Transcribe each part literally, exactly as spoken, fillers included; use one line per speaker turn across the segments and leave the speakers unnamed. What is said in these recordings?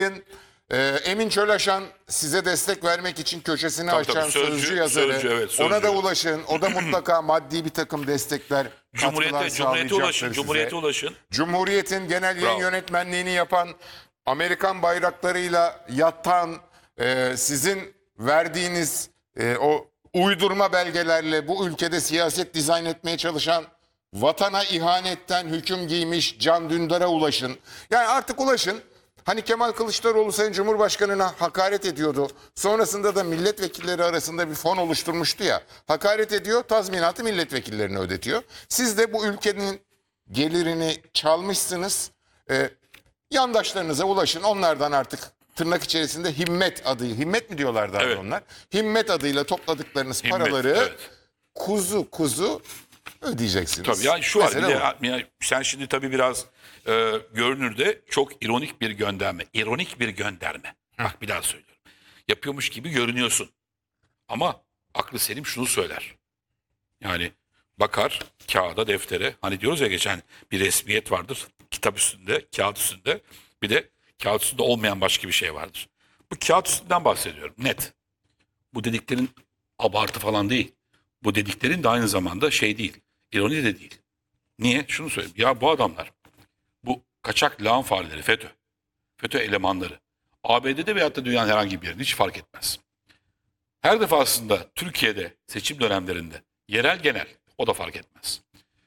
Ee, Emin Çölaşan size destek vermek için köşesini
Tabii,
açan
tabii. Sözcü,
sözcü yazarı.
sözcü, evet, sözcü.
Ona da ulaşın. O da mutlaka maddi bir takım destekler, katkılar
Cumhuriyete, Cumhuriyete ulaşın,
sağlayacaktır
Cumhuriyete
size.
ulaşın.
Cumhuriyet'in genel yayın
Bravo.
yönetmenliğini yapan, Amerikan bayraklarıyla yatan, e, sizin verdiğiniz e, o uydurma belgelerle bu ülkede siyaset dizayn etmeye çalışan, vatana ihanetten hüküm giymiş Can Dündar'a ulaşın. Yani artık ulaşın. Hani Kemal Kılıçdaroğlu Sayın Cumhurbaşkanı'na hakaret ediyordu. Sonrasında da milletvekilleri arasında bir fon oluşturmuştu ya. Hakaret ediyor, tazminatı milletvekillerine ödetiyor. Siz de bu ülkenin gelirini çalmışsınız. Ee, yandaşlarınıza ulaşın. Onlardan artık tırnak içerisinde himmet adı, himmet mi diyorlardı abi
Evet.
onlar? Himmet adıyla topladıklarınız
Himmet,
paraları
evet.
kuzu kuzu ödeyeceksiniz.
Tabii yani şu var. Bir
Mesele
de, yani sen şimdi tabii biraz e, görünürde çok ironik bir gönderme. İronik bir gönderme. Bak bir daha söylüyorum. Yapıyormuş gibi görünüyorsun. Ama aklı selim şunu söyler. Yani bakar kağıda, deftere. Hani diyoruz ya geçen bir resmiyet vardır. Kitap üstünde, kağıt üstünde. Bir de kağıt üstünde olmayan başka bir şey vardır. Bu kağıt üstünden bahsediyorum. Net. Bu dediklerin abartı falan değil. Bu dediklerin de aynı zamanda şey değil. İroni de değil. Niye? Şunu söyleyeyim. Ya bu adamlar, bu kaçak lağım fareleri, FETÖ, FETÖ elemanları, A B D'de veyahut da dünyanın herhangi bir yerinde hiç fark etmez. Her defasında Türkiye'de seçim dönemlerinde, yerel genel, o da fark etmez.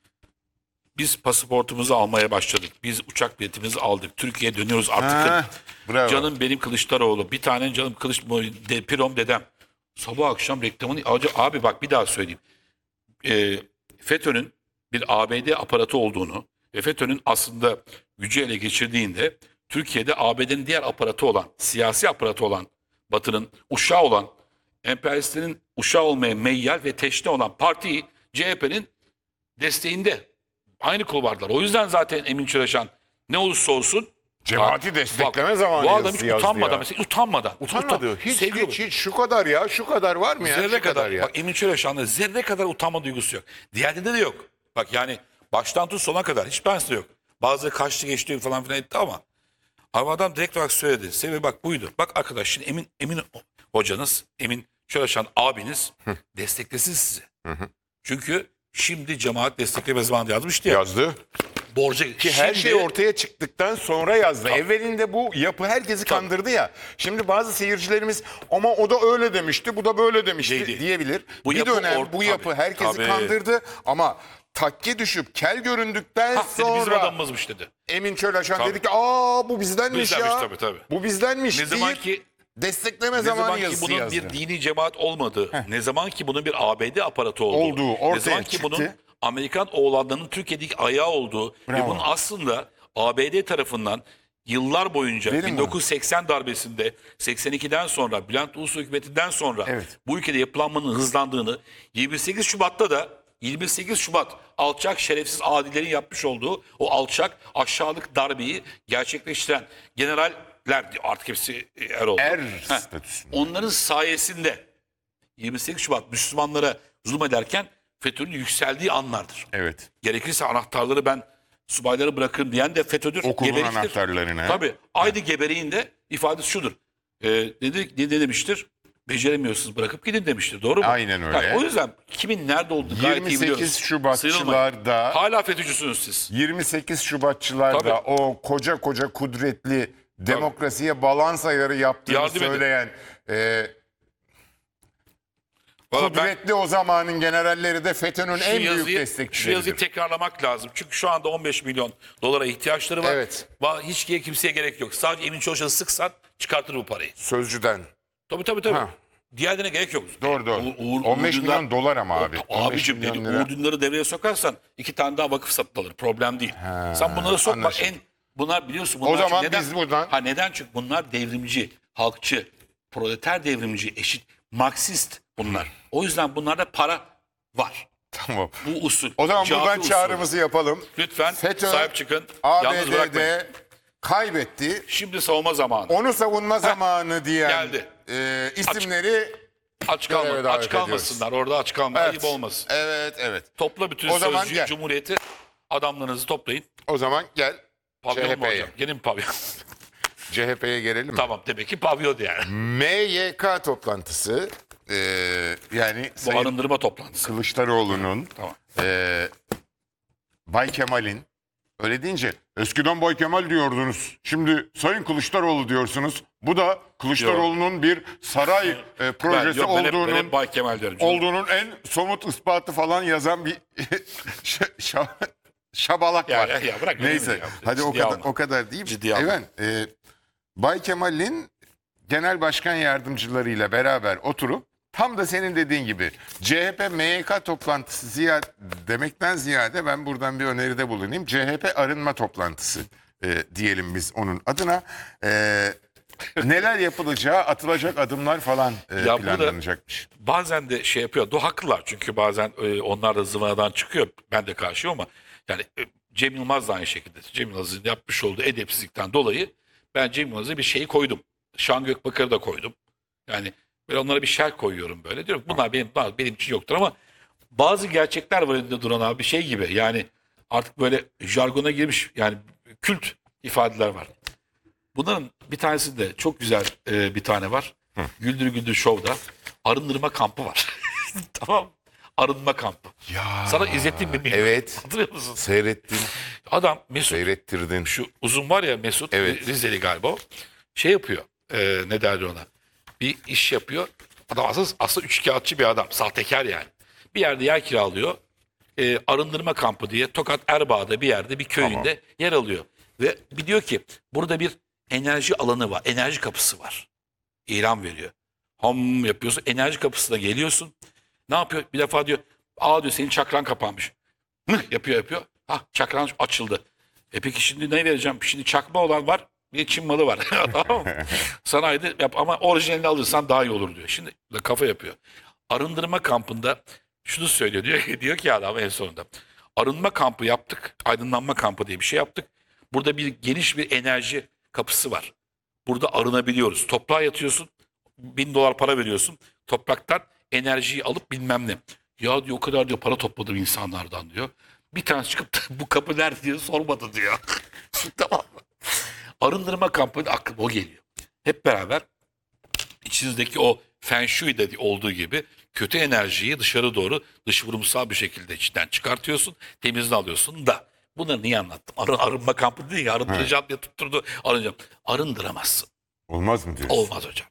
Biz pasaportumuzu almaya başladık. Biz uçak biletimizi aldık. Türkiye'ye dönüyoruz artık.
Ha, bravo.
Canım benim Kılıçdaroğlu. Bir tane canım Kılıç, de, Pirom dedem. Sabah akşam reklamını... Abi bak bir daha söyleyeyim. E, FETÖ'nün bir A B D aparatı olduğunu ve FETÖ'nün aslında gücü ele geçirdiğinde Türkiye'de A B D'nin diğer aparatı olan, siyasi aparatı olan, Batı'nın uşağı olan, emperyalistlerin uşağı olmaya meyyal ve teşne olan partiyi C H P'nin desteğinde. Aynı kulvarlar. O yüzden zaten Emin Çölaşan ne olursa olsun
Cemaati
bak,
destekleme
bak,
zamanı
bu adam
yazısı
hiç
yazdı
utanmadan
ya.
mesela utanmadan.
Utanmadı. Hiç,
Seviyor.
hiç, hiç şu kadar ya. Şu kadar var mı ya?
Zerre
Şu
kadar,
ya.
bak Emin Çölaşan'da zerre kadar utanma duygusu yok. Diğerinde de yok. Bak yani baştan tut sona kadar hiç bensi yok. Bazıları kaçtı geçti falan filan etti ama ama adam direkt olarak söyledi. Sebebi bak buydu. Bak arkadaş şimdi Emin Emin hocanız, Emin Çölaşan abiniz desteklesin sizi. Çünkü şimdi cemaat destekleme zamanı yazmıştı ya.
Yazdı.
Borca
Ki her şey ortaya çıktıktan sonra yazdı.
Tabii.
Evvelinde bu yapı herkesi kandırdı ya. Şimdi bazı seyircilerimiz ama o da öyle demişti, bu da böyle demişti
Değil.
diyebilir.
Bu
bir
yapı
dönem
or-
bu yapı
tabii,
herkesi
tabii.
kandırdı ama takke düşüp kel göründükten
Ha, dedi, bizim
sonra
adamımızmış dedi.
Emin Çölaşan
Tabii.
dedi ki aa bu bizdenmiş,
Bizdenmiş,
ya.
tabii, tabii.
Bu bizdenmiş
Ne zaman
deyip
ki
destekleme
Ne
zamanı
zaman ki
yazısı
bunun
yazdı.
bir dini cemaat olmadığı, ne zaman ki bunun bir A B D aparatı olduğu,
Olduğu ortaya
ne zaman ki
çıktı.
bunun Amerikan oğlanlarının Türkiye'deki ayağı olduğu ve
Bravo.
bunun aslında A B D tarafından yıllar boyunca
Verin
bin dokuz yüz seksen darbesinde seksen ikiden sonra Bülent Ulusoy hükümetinden sonra
Evet.
bu ülkede yapılanmanın hızlandığını yirmi sekiz Şubat'ta da yirmi sekiz Şubat alçak şerefsiz adilerin yapmış olduğu o alçak aşağılık darbeyi gerçekleştiren generaller artık hepsi er oldu.
Er
Heh.
statüsünde.
Onların sayesinde yirmi sekiz Şubat Müslümanlara zulmederken FETÖ'nün yükseldiği anlardır.
Evet.
Gerekirse anahtarları ben subaylara bırakırım diyen de FETÖ'dür.
Okulun
geberiktir.
anahtarlarını.
Tabii. Aynı geberiğin de ifadesi şudur. Ee, dedi, ne, ne demiştir? Beceremiyorsunuz bırakıp gidin demiştir. Doğru mu?
Aynen öyle.
Yani o yüzden kimin nerede olduğunu gayet iyi
yirmi
biliyoruz.
sekiz
Sıyrılmayın.
Şubatçılarda
Hala FETÖ'cüsünüz siz.
yirmi sekiz Şubatçılarda
Tabii.
o koca koca kudretli demokrasiye balans ayarı yaptığını
Yardım edin.
söyleyen e,
Vallahi ben
kudretli o zamanın generalleri de FETÖ'nün
şu
en büyük
yazıyı, şu yazıyı
destekçileridir.
tekrarlamak lazım. Çünkü şu anda on beş milyon dolara ihtiyaçları var.
Evet.
Va- Hiç kimseye gerek yok. Sadece Emin Çoluşan'ı sıksan çıkartır bu parayı.
Sözcüden.
Tabii tabii tabii.
Ha.
Diğerlerine gerek yok.
Doğru doğru.
Uğur- Uğur-
on beş
Uğur
milyon
Dündar-
dolar ama abi.
O-
on beş
Abicim
milyon
dedi,
lira.
Uğur Dündar'ı devreye sokarsan iki tane daha vakıf satın alır. Problem değil. Sen bunları sokma.
anlaşıldı.
En, bunlar biliyorsun. Bunlar
O zaman
çünkü neden,
biz buradan-
Ha neden? Çünkü bunlar devrimci, halkçı, proleter devrimci, eşit, Marksist bunlar. O yüzden bunlarda para var.
Tamam.
Bu usul.
O zaman
Cafi
buradan
usulü.
çağrımızı yapalım.
Lütfen
FETÖ,
sahip çıkın. Yalnız bırakmayın.
A B D'de kaybetti.
Şimdi savunma zamanı.
Onu savunma zamanı diyen
geldi.
e, isimleri
Aç,
göreve
kalma,
davet
aç kalmasınlar. Orada aç kalma. Ayıp olmasın.
Evet, evet.
Topla bütün
O zaman
sözcüyü,
gel.
cumhuriyeti, adamlarınızı toplayın.
O zaman gel
Pavyon mu
C H P'ye.
hocam? Gelin pavyon.
C H P'ye gelelim mi?
Tamam, demek ki pavyondu yani.
M Y K toplantısı e, yani
Bu
Sayın
arındırma toplantısı.
Kılıçdaroğlu'nun
Tamam.
e, Bay Kemal'in öyle deyince eskiden Bay Kemal diyordunuz. Şimdi Sayın Kılıçdaroğlu diyorsunuz. Bu da Kılıçdaroğlu'nun bir saray e,
Ben,
projesi
yok, ben hep, ben
olduğunun
hep Bay Kemal diyorum. Canım.
olduğunun en somut ispatı falan yazan bir ş- ş- şabalak
Ya,
var.
ya, ya bırak,
Neyse.
önemli ya.
Hadi o
Ciddiye
kadar
alma.
o kadar değil.
Ciddiye alma.
Evet. e, Bay Kemal'in genel başkan yardımcılarıyla beraber oturup tam da senin dediğin gibi C H P M Y K toplantısı ziyade, demekten ziyade ben buradan bir öneride bulunayım. C H P arınma toplantısı e, diyelim biz onun adına. E, neler yapılacağı, atılacak adımlar falan e,
Ya burada-
planlanacakmış.
Bazen de şey yapıyor. Do haklılar çünkü bazen e, onlar da zıvanadan çıkıyor. Ben de karşıyım ama yani e, Cem Yılmaz da aynı şekilde. Cem Yılmaz'ın yapmış olduğu edepsizlikten dolayı ben Cem Yılmaz'a bir şey koydum. Şan Gökbakar'ı da koydum. Yani ben onlara bir şer koyuyorum böyle. Diyorum bunlar benim benim için yoktur ama bazı gerçekler var önünde duran abi şey gibi. Yani artık böyle jargona girmiş yani kült ifadeler var. Bunların bir tanesi de çok güzel e, bir tane var. Güldür Güldür Show'da arındırma kampı var. Tamam. Arınma kampı.
Ya,
Sana izlettim mi bilmiyorum.
evet.
Hatırlıyor musun?
Seyrettin,
Adam Mesut
seyrettirdin.
şu uzun var ya Mesut
Evet.
Rizeli galiba o. Şey yapıyor. E, ne derler ona? Bir iş yapıyor. Adam aslında, aslında üçkağıtçı bir adam. Sahtekar yani. Bir yerde yer kiralıyor. E, arındırma kampı diye Tokat Erbaa'da bir yerde bir köyünde yer alıyor. Ve bir diyor ki burada bir enerji alanı var. Enerji kapısı var. İlan veriyor. Ham yapıyorsun. Enerji kapısına geliyorsun. Ne yapıyor? Bir defa diyor. Aa diyor senin çakran kapanmış. Mıh yapıyor yapıyor. Ha çakran açıldı. E peki şimdi ne vereceğim? Şimdi çakma olan var. Bir de Çin malı var. Tamam mı? Sanayide yap ama orijinalini alırsan daha iyi olur diyor. Şimdi kafa yapıyor. Arındırma kampında şunu söylüyor. Diyor, diyor ki adam en sonunda. Arınma kampı yaptık. Aydınlanma kampı diye bir şey yaptık. Burada bir geniş bir enerji kapısı var. Burada arınabiliyoruz. Toprağa yatıyorsun. Bin dolar para veriyorsun. Topraktan enerjiyi alıp bilmem ne. Ya diyor o kadar diyor para topladım insanlardan diyor. Bir tanesi çıkıp bu kapı nerede diye sormadı diyor. Tamam mı? Arındırma kampının aklıma o geliyor. Hep beraber içinizdeki o Feng Shui'de olduğu gibi kötü enerjiyi dışarı doğru dış vurumsal bir şekilde içinden çıkartıyorsun. Temizini alıyorsun da. Bunları niye anlattım? Arı, arınma kampı değil ya arındıracağım diye tutturdu. Arınacağım. Arındıramazsın.
Olmaz mı diyorsun?
Olmaz hocam.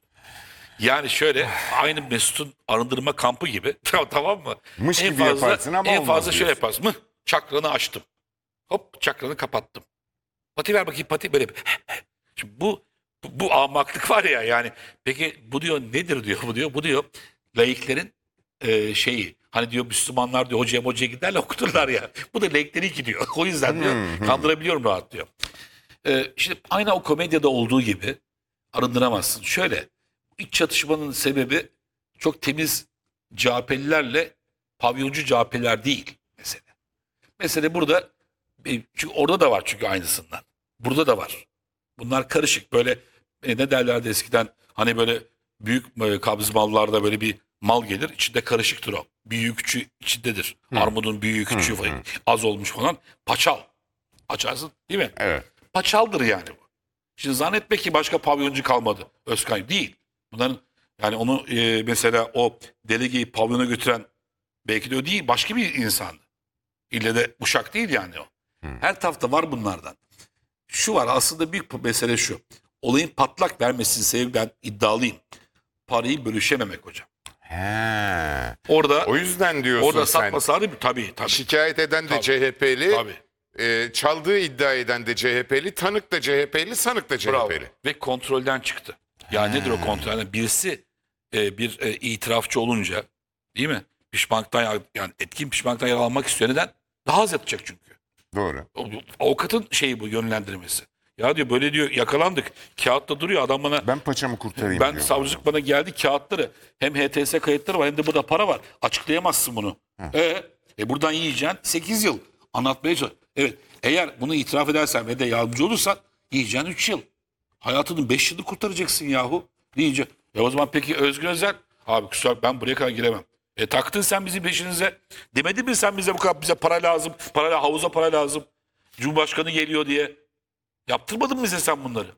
Yani şöyle aynı Mesut'un arındırma kampı gibi tamam mı?
Mış
en
gibi
fazla,
yaparsın ama
en
olmaz
fazla şöyle
diyorsun.
yaparsın. Mıh, çakranı açtım. Hop çakranı kapattım. Pati ver bakayım pati böyle. Şimdi bu bu, bu ahmaklık var ya yani. Peki bu diyor nedir diyor bu diyor. Bu diyor laiklerin e, şeyi. Hani diyor Müslümanlar diyor hocaya hocaya giderler okuturlar ya. Bu da laikleri gidiyor. O yüzden diyor kandırabiliyorum rahat diyor. E, işte aynı o komedyada olduğu gibi arındıramazsın. Şöyle iç çatışmanın sebebi çok temiz C H P'lilerle pavyoncu C H P'liler değil mesele. Mesele burada e, çünkü orada da var çünkü aynısından. Burada da var. Bunlar karışık böyle e, ne derlerdi eskiden hani böyle büyük e, kabz mallarda böyle bir mal gelir içinde karışıktır o. Büyüğü küçüğü içindedir. Armudun büyüğü küçüğü falan. Az olmuş falan. Paçal. Açarsın değil mi?
Evet.
Paçaldır yani bu. Şimdi zannetme ki başka pavyoncu kalmadı. Özkay değil. Bunların yani onu e, mesela o delegeyi pavyona götüren belki de o değil başka bir insandı. İlle de Uşak değil yani o. Her tarafta var bunlardan. Şu var aslında büyük mesele şu. Olayın patlak vermesinin sebebi ben iddialıyım. Parayı bölüşememek hocam.
He.
Orada
O yüzden diyorsun
orada
sen.
satmasaydı tabii tabii.
Şikayet eden de
Tabii.
C H P'li,
Tabii.
e, çaldığı iddia eden de C H P'li, tanık da C H P'li, sanık da C H
Bravo.
P'li.
Ve kontrolden çıktı. Yani nedir o kontrolden? Birisi e, bir e, itirafçı olunca değil mi? Pişmanlıktan yar- yani etkin pişmanlıktan yararlanmak istiyor. Neden? Daha az yatacak çünkü.
Doğru.
O- Avukatın şeyi bu yönlendirmesi. Ya diyor böyle diyor yakalandık. Kağıtta duruyor adam bana
Ben paçamı kurtarayım
ben
diyor.
savcılık bana geldi kağıtları hem H T S kayıtları var hem de burada para var. Açıklayamazsın bunu. E, e buradan yiyeceksin sekiz yıl. Anlatmaya çalış. Evet eğer bunu itiraf edersen ve de yardımcı olursan yiyeceksin üç yıl. Hayatının beş yılı kurtaracaksın yahu. Deyince e o zaman peki Özgür Özel? Abi kusura bakma, ben buraya kadar giremem. E taktın sen bizim peşinize. Demedin mi sen bize bu kadar bize para lazım. Para, havuza para lazım. Cumhurbaşkanı geliyor diye. Yaptırmadın mı bize sen bunları?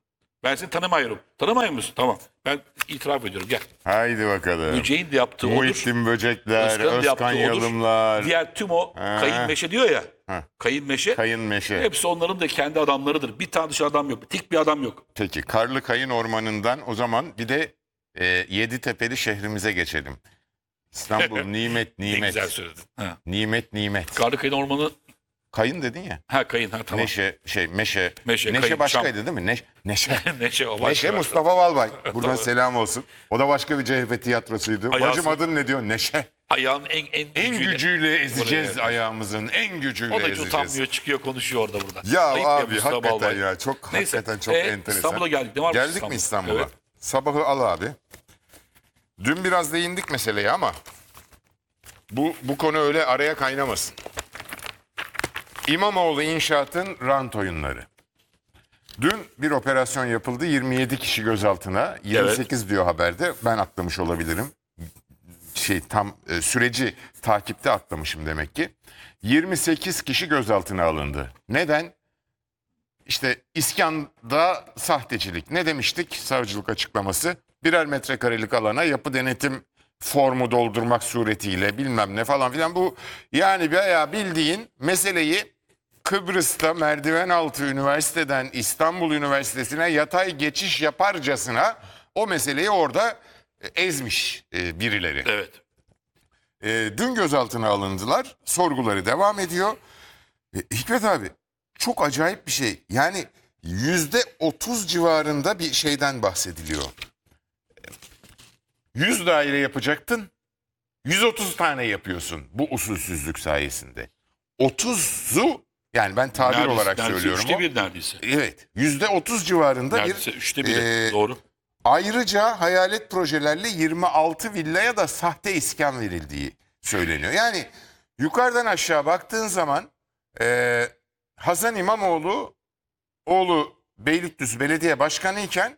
Ben seni tanımıyorum. Tanımıyor musun? Tamam. Ben itiraf ediyorum. Gel.
Haydi bakalım.
Böceğin de yaptığı odur.
Muhittin Böcekler,
Özkan'ın da yaptığı
Özkan
odur.
Yalımlar,
Diğer tüm o kayın meşe diyor ya.
Ha.
Kayın meşe.
Kayın Meşe.
Hepsi onların da kendi adamlarıdır. Bir tane dışı adam yok. Tik bir adam yok.
Peki Karlı Kayın Ormanı'ndan o zaman bir de e, Yeditepe'li şehrimize geçelim. İstanbul nimet
Ne
nimet.
güzel söyledin. Ha.
Nimet nimet.
Karlıkayın Ormanı.
Kayın dedin ya.
Ha kayın. Ha tamam.
Neşe şey meşe.
Meşe,
Neşe
kayın,
başkaydı
şam.
değil mi? Neş, neşe.
Neşe o başka.
Neşe
başka.
Mustafa Balbay. Buradan
Tabii.
selam olsun. O da başka bir C H P tiyatrosuydu.
Ayağı-
Bacım adın ne diyor? Neşe.
Ayağın en, en,
En
gücüyle.
gücüyle ezeceğiz
Buraya.
ayağımızın. En gücüyle
O da hiç
ezeceğiz.
utanmıyor, çıkıyor konuşuyor orada burada.
Ya
Ayıp
abi
Mustafa
hakikaten
Balbay.
ya çok
Neyse,
hakikaten çok
e,
enteresan.
İstanbul'a geldik. Ne var
Geldik mi İstanbul'a?
Evet.
Sabahı al abi. Dün biraz değindik meseleye ama bu bu konu öyle araya kaynamasın. İmamoğlu İnşaat'ın rant oyunları. Dün bir operasyon yapıldı. yirmi yedi kişi gözaltına. yirmi sekiz diyor haberde. Ben atlamış olabilirim. Şey tam e, süreci takipte atlamışım demek ki. yirmi sekiz kişi gözaltına alındı. Neden? İşte iskanda sahtecilik. Ne demiştik? Savcılık açıklaması. Birer metrekarelik alana yapı denetim formu doldurmak suretiyle bilmem ne falan filan. Bu yani bayağı bildiğin meseleyi Kıbrıs'ta merdiven altı üniversiteden İstanbul Üniversitesi'ne yatay geçiş yaparcasına o meseleyi orada e, ezmiş e, birileri.
Evet.
E, dün gözaltına alındılar. Sorguları devam ediyor. E, Hikmet abi çok acayip bir şey. Yani yüzde otuz civarında bir şeyden bahsediliyor. yüz daire yapacaktın. yüz otuz tane yapıyorsun bu usulsüzlük sayesinde. otuzu yani ben tabir
Neredeyse-
olarak
neredeyse
söylüyorum.
Üçte
o.
bir neredeyse.
Evet yüzde otuz civarında
Neredeyse
bir
üçte bir.
e,
Doğru.
ayrıca hayalet projelerle yirmi altı villaya da sahte iskan verildiği söyleniyor. Yani yukarıdan aşağı baktığın zaman e, Hasan İmamoğlu oğlu Beylikdüzü Belediye Başkanı iken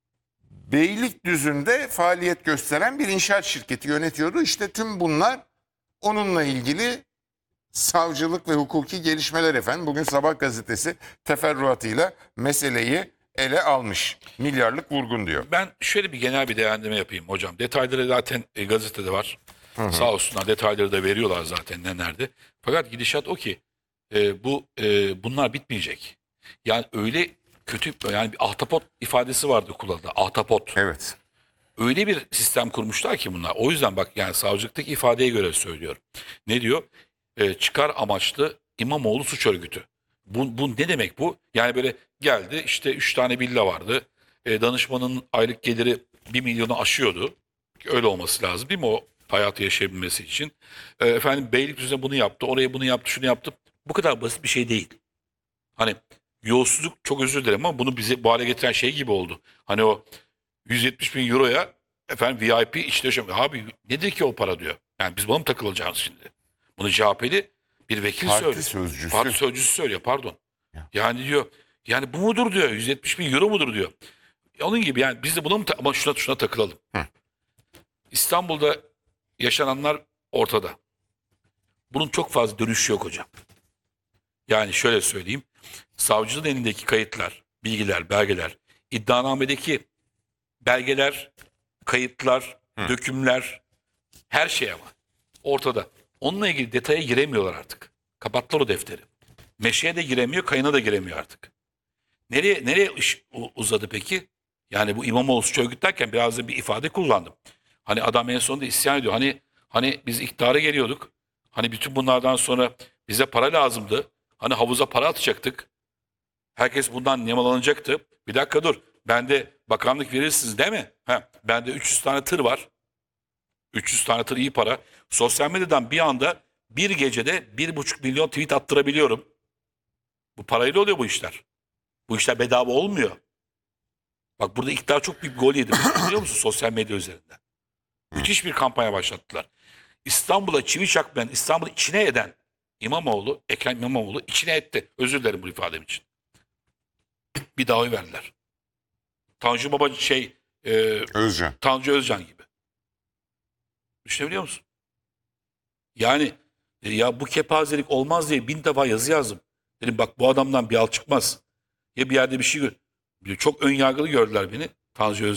Beylikdüzü'nde faaliyet gösteren bir inşaat şirketi yönetiyordu. İşte tüm bunlar onunla ilgili savcılık ve hukuki gelişmeler efendim. Bugün Sabah gazetesi teferruatıyla meseleyi ele almış. Milyarlık vurgun diyor.
Ben şöyle bir genel bir değerlendirme yapayım hocam. Detayları zaten e, gazetede var. Sağ olsunlar detayları da veriyorlar zaten ne nerede. Fakat gidişat o ki e, bu e, bunlar bitmeyecek. Yani öyle kötü yani bir ahtapot ifadesi vardı kullanılan. Ahtapot.
Evet.
Öyle bir sistem kurmuşlar ki bunlar. O yüzden bak yani savcılıktaki ifadeye göre söylüyorum. Ne diyor? E, çıkar amaçlı İmamoğlu suç örgütü. Bu, bu ne demek bu? Yani böyle geldi işte üç tane villa vardı. E, danışmanın aylık geliri bir milyonu aşıyordu. Öyle olması lazım değil mi o hayatı yaşayabilmesi için? E, efendim Beylikdüzü'ne bunu yaptı, oraya bunu yaptı, şunu yaptı. Bu kadar basit bir şey değil. Hani yolsuzluk çok özür dilerim ama bunu bize bu hale getiren şey gibi oldu. Hani o yüz yetmiş bin euroya efendim V I P işte yaşam. Abi nedir ki o para diyor. Yani biz buna mı takılacağız şimdi? Bunu C H P'li bir vekil
Parti
söylüyor.
sözcüsü.
Parti sözcüsü söylüyor pardon.
Ya.
Yani diyor yani bu mudur diyor yüz yetmiş bin euro mudur diyor. Onun gibi yani biz de buna mı ta- ama şuna, şuna takılalım.
Hı.
İstanbul'da yaşananlar ortada. Bunun çok fazla dönüşü yok hocam. Yani şöyle söyleyeyim. Savcının elindeki kayıtlar, bilgiler, belgeler, iddianamedeki belgeler, kayıtlar, dökümler, her şey ama ortada. Onunla ilgili detaya giremiyorlar artık. Kapattılar o defteri. Meşeye de giremiyor, kayına da giremiyor artık. Nereye nereye iş u- uzadı peki? Yani bu İmamoğlu suç örgütlerken biraz da bir ifade kullandım. Hani adam en sonunda isyan ediyor. Hani hani biz iktidara geliyorduk. Hani bütün bunlardan sonra bize para lazımdı. Hani havuza para atacaktık. Herkes bundan nemalanacaktı. Bir dakika dur. Bende bakanlık verirsiniz değil mi? Ha, bende üç yüz tane tır var. üç yüz tane tır iyi para. Sosyal medyadan bir anda bir gecede bir buçuk milyon tweet attırabiliyorum. Bu parayla oluyor bu işler. Bu işler bedava olmuyor. Bak burada iktidar çok büyük bir gol yedi. Biliyor musun sosyal medya üzerinden? Müthiş bir kampanya başlattılar. İstanbul'a çivi çakmayan, İstanbul'u içine eden İmamoğlu, Ekrem İmamoğlu içine etti. Özür dilerim bu ifadem için. Bir daha oy verdiler. Tanju Baba şey, e,
Özcan.
Tanju Özcan gibi. Düşünebiliyor musun? Yani e, ya bu kepazelik olmaz diye bin defa yazı yazdım. Dedim bak bu adamdan bir al çıkmaz. Ya bir yerde bir şey gör. Çok ön yargılı gördüler beni. Tanju